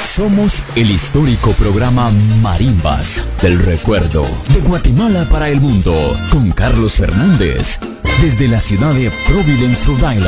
Somos el histórico programa Marimbas del Recuerdo, de Guatemala para el mundo, con Carlos Fernández, desde la ciudad de Providence, Rhode Island.